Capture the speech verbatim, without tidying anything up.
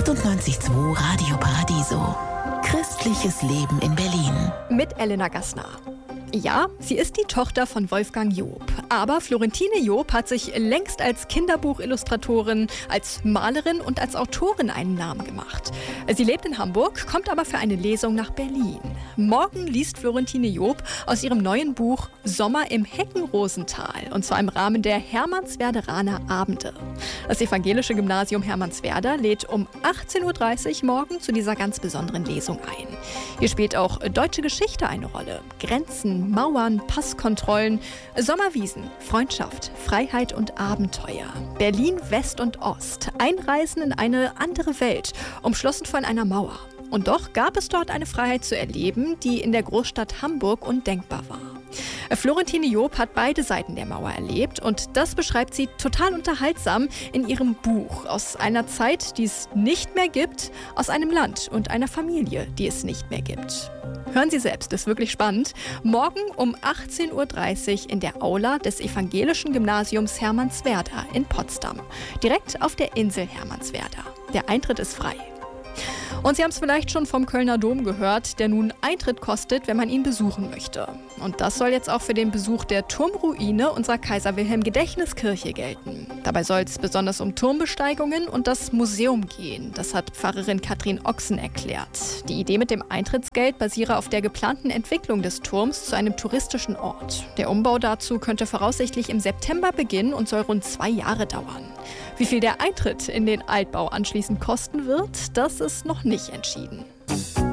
achtundneunzig Komma zwei Radio Paradiso. Christliches Leben in Berlin. Mit Elena Gassner. Ja, sie ist die Tochter von Wolfgang Job. Aber Florentine Job hat sich längst als Kinderbuchillustratorin, als Malerin und als Autorin einen Namen gemacht. Sie lebt in Hamburg, kommt aber für eine Lesung nach Berlin. Morgen liest Florentine Job aus ihrem neuen Buch Sommer im Heckenrosental, und zwar im Rahmen der Hermannswerderaner Abende. Das evangelische Gymnasium Hermannswerder lädt um achtzehn Uhr dreißig morgen zu dieser ganz besonderen Lesung ein. Hier spielt auch deutsche Geschichte eine Rolle. Grenzen, Mauern, Passkontrollen, Sommerwiesen, Freundschaft, Freiheit und Abenteuer. Berlin West und Ost, Einreisen in eine andere Welt, umschlossen von einer Mauer. Und doch gab es dort eine Freiheit zu erleben, die in der Großstadt Hamburg undenkbar war. Florentine Job hat beide Seiten der Mauer erlebt und das beschreibt sie total unterhaltsam in ihrem Buch. Aus einer Zeit, die es nicht mehr gibt, aus einem Land und einer Familie, die es nicht mehr gibt. Hören Sie selbst, das ist wirklich spannend. Morgen um achtzehn Uhr dreißig in der Aula des evangelischen Gymnasiums Hermannswerder in Potsdam. Direkt auf der Insel Hermannswerder. Der Eintritt ist frei. Und Sie haben es vielleicht schon vom Kölner Dom gehört, der nun Eintritt kostet, wenn man ihn besuchen möchte. Und das soll jetzt auch für den Besuch der Turmruine unserer Kaiser-Wilhelm-Gedächtniskirche gelten. Dabei soll es besonders um Turmbesteigungen und das Museum gehen. Das hat Pfarrerin Katrin Ochsen erklärt. Die Idee mit dem Eintrittsgeld basiere auf der geplanten Entwicklung des Turms zu einem touristischen Ort. Der Umbau dazu könnte voraussichtlich im September beginnen und soll rund zwei Jahre dauern. Wie viel der Eintritt in den Altbau anschließend kosten wird, das ist noch nicht entschieden.